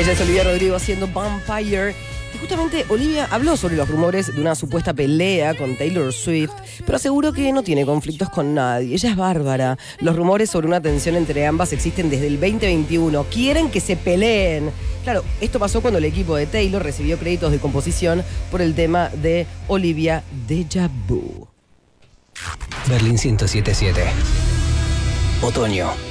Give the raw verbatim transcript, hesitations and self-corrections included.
Ella es Olivia Rodrigo haciendo Vampire. Y justamente Olivia habló sobre los rumores de una supuesta pelea con Taylor Swift, pero aseguró que no tiene conflictos con nadie. Ella es bárbara. Los rumores sobre una tensión entre ambas existen desde el veinte veintiuno. Quieren que se peleen. Claro, esto pasó cuando el equipo de Taylor recibió créditos de composición por el tema de Olivia Deja Vu. Berlín ciento siete punto siete. Otoño.